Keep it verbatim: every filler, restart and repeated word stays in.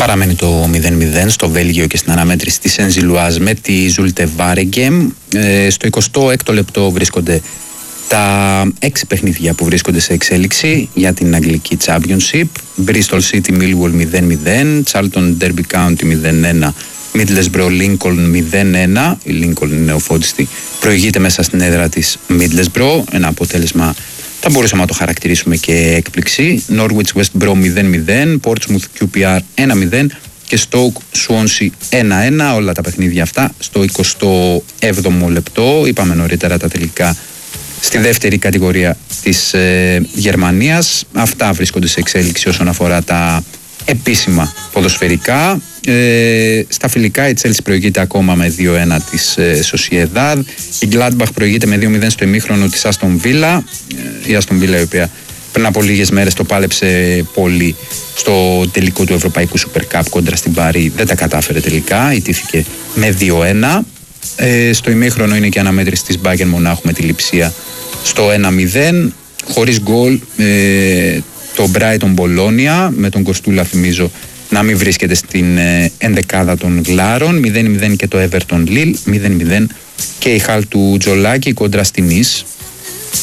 Παραμένει το μηδέν μηδέν στο Βέλγιο και στην αναμέτρηση της Ενζιλουάζ με τη Ζούλτε Βάρεγκεμ. Ε, στο εικοστό έκτο λεπτό βρίσκονται τα έξι παιχνίδια που βρίσκονται σε εξέλιξη για την αγγλική Championship. Bristol City Millwall μηδέν μηδέν, Charlton Derby County μηδέν ένα, Middlesbrough Lincoln μηδέν ένα. Η Lincoln είναι νεοφώτιστη, προηγείται μέσα στην έδρα της Middlesbrough. Ένα αποτέλεσμα θα μπορούσαμε να το χαρακτηρίσουμε και έκπληξη. Norwich West Brom μηδέν μηδέν, Portsmouth κιου πι αρ ένα μηδέν και Stoke Swansea ένα ένα. Όλα τα παιχνίδια αυτά στο εικοστό έβδομο λεπτό. Είπαμε νωρίτερα τα τελικά στη δεύτερη κατηγορία της ε, Γερμανίας. Αυτά βρίσκονται σε εξέλιξη όσον αφορά τα επίσημα ποδοσφαιρικά. Ε, στα φιλικά η Chelsea προηγείται ακόμα με δύο ένα της ε, Sociedad. Η Gladbach προηγείται με δύο μηδέν στο ημίχρονο της Aston Villa. Ε, η Aston Villa η οποία πριν από λίγες μέρες το πάλεψε πολύ στο τελικό του Ευρωπαϊκού Super Cup κόντρα στην Παρί. Δεν τα κατάφερε τελικά, ιτήθηκε με δύο ένα. Ε, στο ημίχρονο είναι και αναμέτρηση της Bayern Μονάχου με τη Λειψία στο ένα μηδέν. Χωρίς γκολ ε, το Brighton Bologna με τον Κοστούλα θυμίζω να μην βρίσκεται στην ε, ενδεκάδα των Γλάρων. μηδέν μηδέν και το Everton Lille, μηδέν μηδέν και η Χαλ του Τζολάκη κόντρα στην Ις.